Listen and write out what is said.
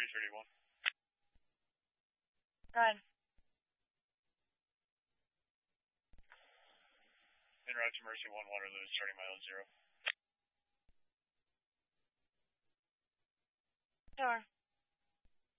331. Go ahead. En route to Mercy 1 Waterloo, starting mile 0. Sure.